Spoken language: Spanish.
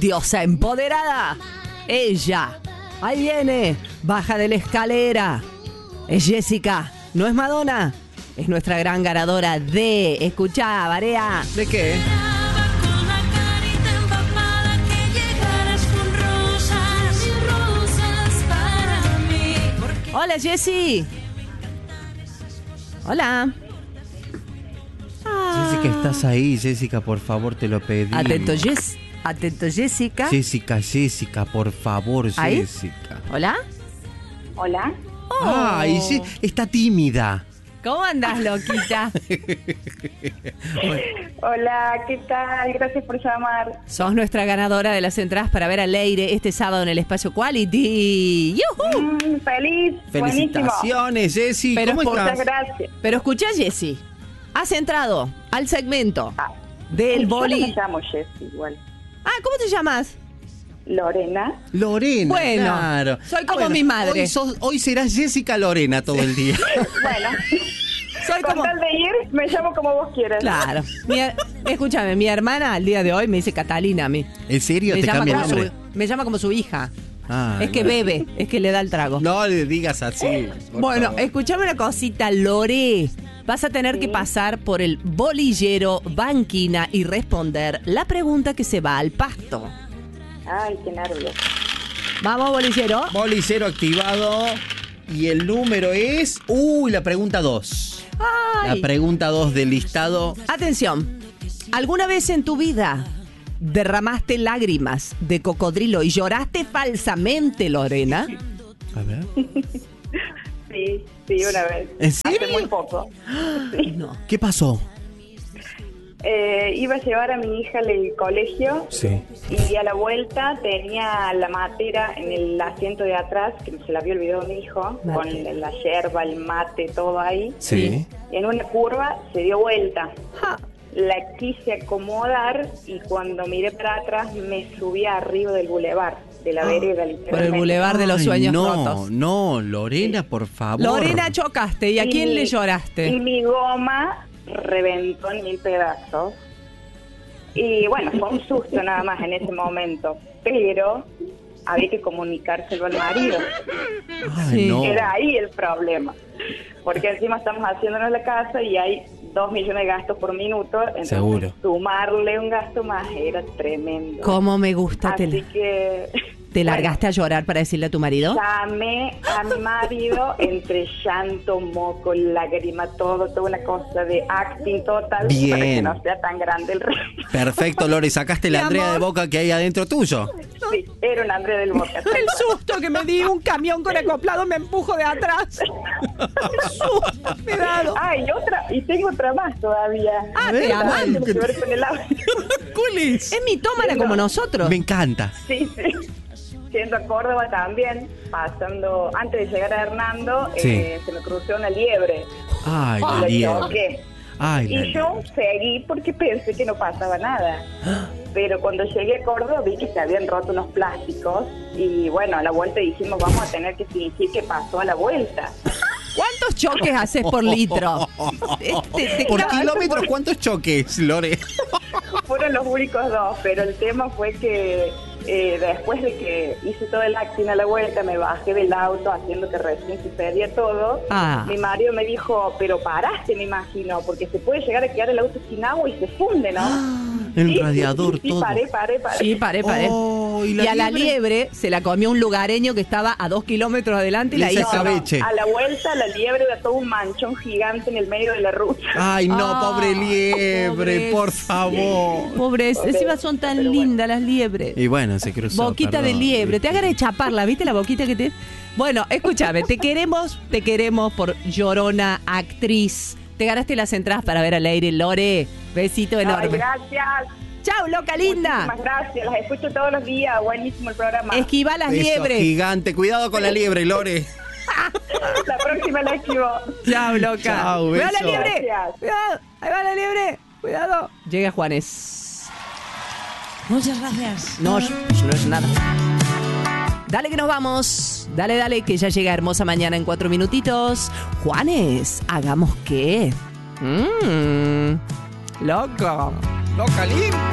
diosa empoderada. Ella, ahí viene, baja de la escalera. Es Jessica, no es Madonna. Es nuestra gran ganadora de... Escuchá, Barea. ¿De qué? Hola, Jessie. Hola. Jessica, estás ahí. Jessica, por favor, te lo pedí. Atento, Jessica. Jessica, por favor, ¿Ahí? Jessica. Hola. Hola. Ay, sí, está tímida. ¿Cómo andás, loquita? Hola, ¿qué tal? Gracias por llamar. Sos nuestra ganadora de las entradas para ver a Leire este sábado en el Espacio Quality. ¡Yujú! Feliz. Felicitaciones, Jessy. Pero ¿Cómo Muchas estás? gracias. Pero escuchá, Jessy. Has entrado al segmento del Yo boli... me llamo Jessy igual. Ah, ¿cómo te llamas? Lorena. Lorena, Bueno, claro. soy como mi madre. Hoy serás Jessica Lorena todo el día. Bueno, Soy con como... tal de ir, me llamo como vos quieras. Claro. Escúchame, mi hermana al día de hoy me dice Catalina a mí. ¿En serio? ¿Te cambia el nombre? Me llama como su hija. Ah, Es que no. bebe, es que le da el trago. No le digas así. por Bueno, favor. escúchame una cosita, Lore. Vas a tener que pasar por el bolillero Banquina y responder la pregunta que se va al pasto. Ay, qué nervios. Vamos, bolillero. Bolicero activado. Y el número es... la pregunta 2. La Ay. pregunta 2 del listado. Atención. ¿Alguna vez en tu vida derramaste lágrimas de cocodrilo y lloraste falsamente, Lorena? A ver. Sí, una vez. ¿En serio? Hace muy poco. Sí. No. ¿Qué pasó? Iba a llevar a mi hija al colegio. Sí. Y a la vuelta tenía la matera en el asiento de atrás, que se la había olvidado mi hijo, Mate. con la yerba, el mate, todo ahí. Sí. Y en una curva se dio vuelta. Ja. La quise acomodar y cuando miré para atrás me subí arriba del bulevar, de la vereda, literalmente. Por el bulevar de los Ay, sueños no, rotos. No, Lorena, por favor. Lorena, chocaste. ¿Y a quién le Y lloraste? mi goma reventó en 1000 pedazos. Y bueno, fue un susto nada más en ese momento. Pero había que comunicárselo al marido. Ay, Sí. no. Era ahí el problema. Porque encima estamos haciéndonos la casa y hay 2 millones de gastos por minuto. Entonces, Seguro. sumarle un gasto más era tremendo. ¿Cómo me gusta? Así que... ¿Te largaste a llorar para decirle a tu marido? Llamé a mi marido entre llanto, moco, lágrima, toda una cosa de acting total. Bien. Para que no sea tan grande el resto. Perfecto, Lore, sacaste la Mi Andrea amor. de Boca que hay adentro tuyo. Sí, era un André del Boca. El susto que me di, un camión con acoplado me empujo de atrás. ¡Qué susto me he dado! Y tengo otra más todavía. Ah, A ver, te amo. Tiene que ver con el audio. ¿Cuáles? Es mitómana como nosotros. Me encanta. Sí. Yendo a Córdoba también, pasando, antes de llegar a Hernando, Sí. se me cruzó una liebre. Ay, Lo la liebre. choqué. Ay, la Y yo seguí porque pensé que no pasaba nada. Pero cuando llegué a Córdoba vi que se habían roto unos plásticos y bueno, a la vuelta dijimos vamos a tener que fingir que pasó a la vuelta. ¿Cuántos choques haces por litro? Por claro, kilómetro, ¿cuántos choques, Lore? Fueron los únicos 2, pero el tema fue que después de que hice todo el acting a la vuelta, me bajé del auto haciendo que recién sucedía todo. Ah. Mi marido me dijo, pero paraste, me imagino, porque se puede llegar a quedar el auto sin agua y se funde, ¿no? El radiador, sí, todo. paré. Sí, paré. Oh, y a la liebre se la comió un lugareño que estaba a 2 kilómetros adelante y Le la hizo hizo. escabeche. A la vuelta la liebre era todo un manchón gigante en el medio de la ruta. Ay, no, Ah, pobre liebre, pobre. por favor. Pobres, Pobre, encima son tan pero bueno. lindas las liebres. Y bueno, se cruzó. Boquita de perdón. liebre. Te hagan de chaparla, ¿viste la boquita que te...? Bueno, escúchame, te queremos por llorona, actriz. Te ganaste las entradas para ver al aire, Lore. Besito Ay, enorme. gracias. Chau, loca linda. Muchísimas gracias. Las escucho todos los días. Buenísimo el programa. Esquiva las Beso liebres. gigante. Cuidado con la liebre, Lore. La próxima la esquivo. Chau, loca. Chau, Cuidado la beso. liebre. Gracias. Cuidado. Ahí va la liebre. Cuidado. Llega Juanes. Muchas gracias. No es nada. Dale que nos vamos. Dale, que ya llega Hermosa Mañana en 4 minutitos. Juanes, ¿hagamos qué? Loco. Loca, libre.